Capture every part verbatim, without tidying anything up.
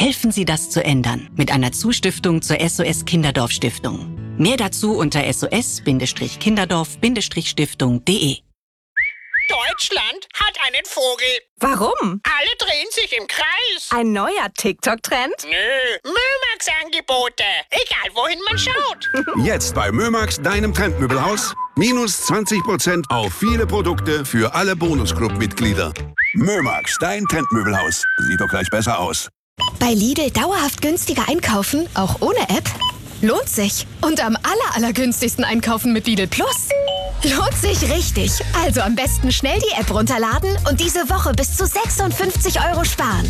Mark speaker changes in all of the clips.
Speaker 1: Helfen Sie, das zu ändern. Mit einer Zustiftung zur S O S Kinderdorf Stiftung. Mehr dazu unter S O S Kinderdorf Stiftung punkt de.
Speaker 2: Deutschland hat einen Vogel.
Speaker 3: Warum?
Speaker 2: Alle drehen sich im Kreis.
Speaker 3: Ein neuer TikTok-Trend?
Speaker 2: Nö, Mömax-Angebote. Egal, wohin man schaut.
Speaker 4: Jetzt bei Mömax, deinem Trendmöbelhaus. Minus zwanzig Prozent auf viele Produkte für alle Bonusclub-Mitglieder. Mömax, dein Trendmöbelhaus. Sieht doch gleich besser aus.
Speaker 5: Bei Lidl dauerhaft günstiger einkaufen, auch ohne App? Lohnt sich. Und am aller, allergünstigsten einkaufen mit Lidl Plus? Lohnt sich richtig. Also am besten schnell die App runterladen und diese Woche bis zu sechsundfünfzig Euro sparen.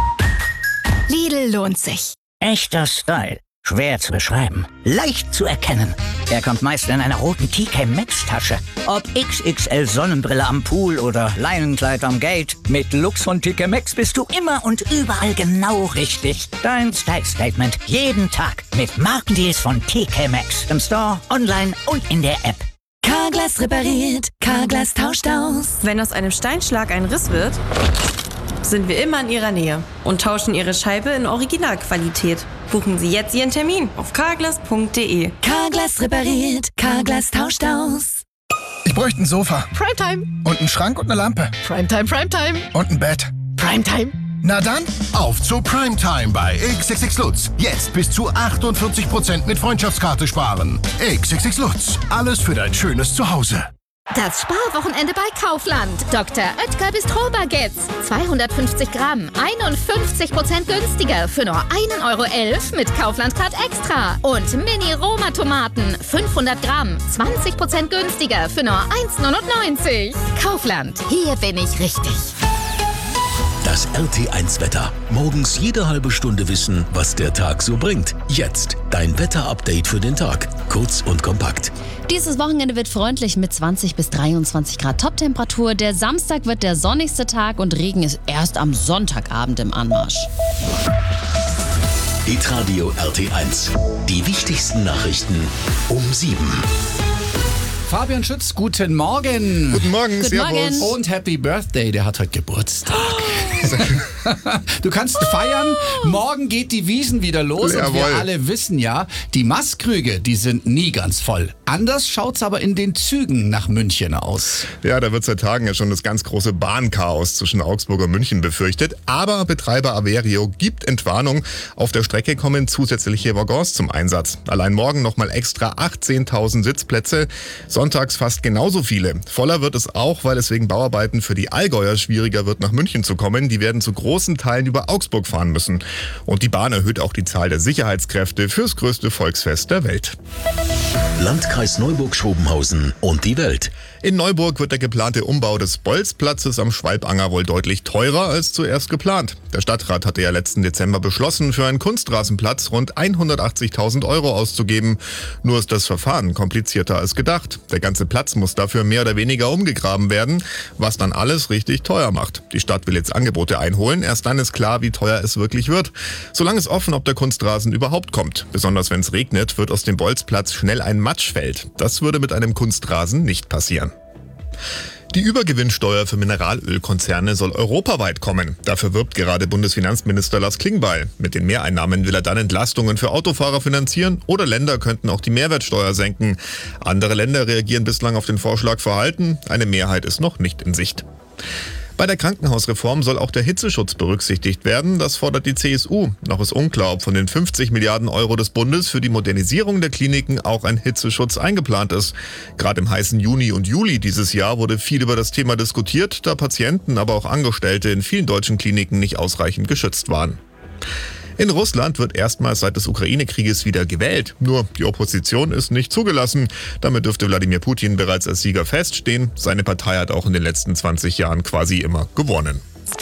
Speaker 5: Lidl lohnt sich.
Speaker 6: Echter Style. Schwer zu beschreiben. Leicht zu erkennen. Er kommt meist in einer roten T K Maxx Tasche. Ob X X L Sonnenbrille am Pool oder Leinenkleid am Gate. Mit Lux von T K Maxx bist du immer und überall genau richtig. Dein Style-Statement jeden Tag mit Markendeals von T K Maxx. Im Store, online und in der App.
Speaker 5: Carglass repariert, Carglass tauscht aus.
Speaker 3: Wenn aus einem Steinschlag ein Riss wird, sind wir immer in Ihrer Nähe und tauschen Ihre Scheibe in Originalqualität. Buchen Sie jetzt Ihren Termin auf carglass punkt de.
Speaker 5: Carglass repariert, Carglass tauscht aus.
Speaker 7: Ich bräuchte ein Sofa.
Speaker 5: Primetime.
Speaker 7: Und einen Schrank und eine Lampe.
Speaker 5: Primetime, Primetime.
Speaker 7: Und ein Bett.
Speaker 5: Primetime.
Speaker 7: Na dann,
Speaker 8: auf zu Primetime bei X X X Lutz. Jetzt bis zu achtundvierzig Prozent mit Freundschaftskarte sparen. X X X Lutz. Alles für dein schönes Zuhause.
Speaker 9: Das Sparwochenende bei Kaufland. Doktor Oetker Bistro-Baguettes. zweihundertfünfzig Gramm, einundfünfzig Prozent günstiger für nur ein Euro elf mit Kaufland-Card Extra. Und Mini-Roma-Tomaten, fünfhundert Gramm, zwanzig Prozent günstiger für nur eins neunundneunzig. Kaufland, hier bin ich richtig.
Speaker 10: Das R T eins Wetter. Morgens jede halbe Stunde wissen, was der Tag so bringt. Jetzt dein Wetter-Update für den Tag. Kurz und kompakt.
Speaker 11: Dieses Wochenende wird freundlich mit zwanzig bis dreiundzwanzig Grad Toptemperatur. Der Samstag wird der sonnigste Tag und Regen ist erst am Sonntagabend im Anmarsch.
Speaker 10: Hitradio R T eins. Die wichtigsten Nachrichten um sieben.
Speaker 12: Fabian Schütz, guten Morgen.
Speaker 13: Guten Morgen,
Speaker 11: Guten
Speaker 13: Servus.
Speaker 11: Morgen.
Speaker 12: Und Happy Birthday, der hat heute Geburtstag. Du kannst feiern, morgen geht die Wiesn wieder los.
Speaker 13: Jawohl.
Speaker 12: Und wir alle wissen ja, die Maßkrüge, die sind nie ganz voll. Anders schaut's aber in den Zügen nach München aus.
Speaker 13: Ja, da wird seit Tagen ja schon das ganz große Bahnchaos zwischen Augsburg und München befürchtet. Aber Betreiber Averio gibt Entwarnung. Auf der Strecke kommen zusätzliche Waggons zum Einsatz. Allein morgen nochmal extra achtzehntausend Sitzplätze. Sonntags fast genauso viele. Voller wird es auch, weil es wegen Bauarbeiten für die Allgäuer schwieriger wird, nach München zu kommen. Die werden zu großen Teilen über Augsburg fahren müssen. Und die Bahn erhöht auch die Zahl der Sicherheitskräfte fürs größte Volksfest der Welt.
Speaker 10: Landkreis Neuburg-Schrobenhausen und die Welt.
Speaker 13: In Neuburg wird der geplante Umbau des Bolzplatzes am Schwalbanger wohl deutlich teurer als zuerst geplant. Der Stadtrat hatte ja letzten Dezember beschlossen, für einen Kunstrasenplatz rund hundertachtzigtausend Euro auszugeben. Nur ist das Verfahren komplizierter als gedacht. Der ganze Platz muss dafür mehr oder weniger umgegraben werden, was dann alles richtig teuer macht. Die Stadt will jetzt Angebote einholen. Erst dann ist klar, wie teuer es wirklich wird. Solange ist offen, ob der Kunstrasen überhaupt kommt. Besonders wenn es regnet, wird aus dem Bolzplatz schnell ein Matschfeld. Das würde mit einem Kunstrasen nicht passieren. Die Übergewinnsteuer für Mineralölkonzerne soll europaweit kommen. Dafür wirbt gerade Bundesfinanzminister Lars Klingbeil. Mit den Mehreinnahmen will er dann Entlastungen für Autofahrer finanzieren oder Länder könnten auch die Mehrwertsteuer senken. Andere Länder reagieren bislang auf den Vorschlag verhalten. Eine Mehrheit ist noch nicht in Sicht. Bei der Krankenhausreform soll auch der Hitzeschutz berücksichtigt werden. Das fordert die C S U. Noch ist unklar, ob von den fünfzig Milliarden Euro des Bundes für die Modernisierung der Kliniken auch ein Hitzeschutz eingeplant ist. Gerade im heißen Juni und Juli dieses Jahr wurde viel über das Thema diskutiert, da Patienten, aber auch Angestellte in vielen deutschen Kliniken nicht ausreichend geschützt waren. In Russland wird erstmals seit des Ukraine-Krieges wieder gewählt. Nur die Opposition ist nicht zugelassen. Damit dürfte Wladimir Putin bereits als Sieger feststehen. Seine Partei hat auch in den letzten zwanzig Jahren quasi immer gewonnen.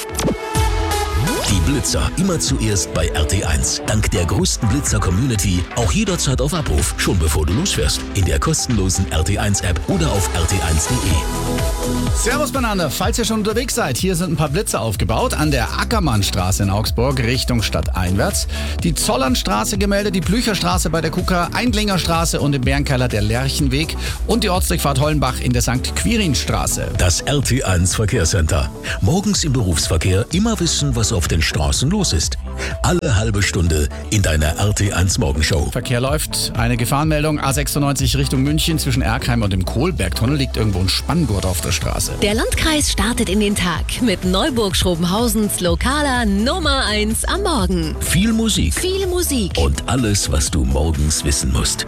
Speaker 10: Die Blitzer immer zuerst bei R T eins. Dank der größten Blitzer-Community auch jederzeit auf Abruf, schon bevor du losfährst. In der kostenlosen R T eins App oder auf r t eins punkt de.
Speaker 12: Servus beieinander, falls ihr schon unterwegs seid, hier sind ein paar Blitze aufgebaut. An der Ackermannstraße in Augsburg, Richtung stadteinwärts. Die Zollernstraße gemeldet, die Blücherstraße bei der K U K A, Eindlingerstraße und im Bärenkeiler der Lerchenweg und die Ortsdurchfahrt Hollenbach in der Sankt Quirinstraße.
Speaker 10: Das R T eins Verkehrscenter. Morgens im Berufsverkehr immer wissen, was auf den den Straßen los ist. Alle halbe Stunde in deiner R T eins Morgenshow.
Speaker 12: Verkehr läuft. Eine Gefahrenmeldung. A sechsundneunzig Richtung München zwischen Erkheim und dem Kohlbergtunnel liegt irgendwo ein Spanngurt auf der Straße.
Speaker 14: Der Landkreis startet in den Tag mit Neuburg-Schrobenhausens lokaler Nummer eins am Morgen.
Speaker 10: Viel Musik.
Speaker 14: Viel Musik.
Speaker 10: Und alles, was du morgens wissen musst.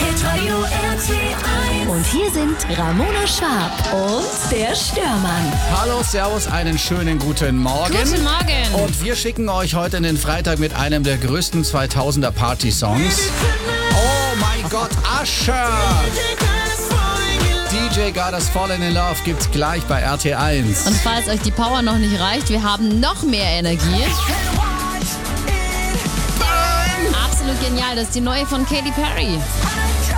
Speaker 14: Und hier sind Ramona Schwab und der Störmann.
Speaker 12: Hallo, servus, einen schönen guten Morgen.
Speaker 11: Guten Morgen.
Speaker 12: Und wir schicken euch heute in den Freitag mit einem der größten zweitausender Party-Songs. Oh mein Gott, Usher! D J Got Us Fallen in Love gibt's gleich bei R T eins.
Speaker 11: Und falls euch die Power noch nicht reicht, wir haben noch mehr Energie. Absolut genial, das ist die neue von Katy Perry.